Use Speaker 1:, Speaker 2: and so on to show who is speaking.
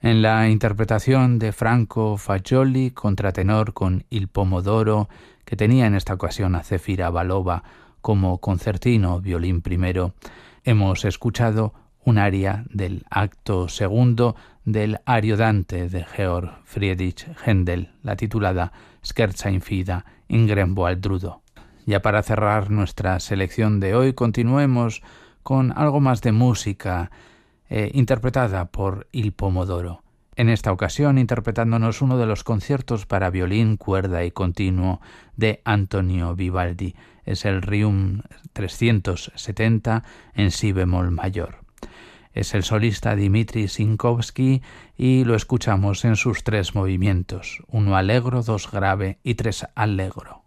Speaker 1: En la interpretación de Franco Fagioli, contratenor con Il Pomodoro, que tenía en esta ocasión a Zefira Balova como concertino violín primero, hemos escuchado un aria del acto segundo del Ariodante de Georg Friedrich Händel, la titulada Scherza in Fida in grembo al Drudo. Ya para cerrar nuestra selección de hoy, continuemos con algo más de música interpretada por Il Pomodoro. En esta ocasión interpretándonos uno de los conciertos para violín, cuerda y continuo de Antonio Vivaldi. Es el Requiem 370 en si bemol mayor. Es el solista Dmitri Sinkovsky y lo escuchamos en sus 3 movimientos, 1 allegro, 2 grave y 3 allegro.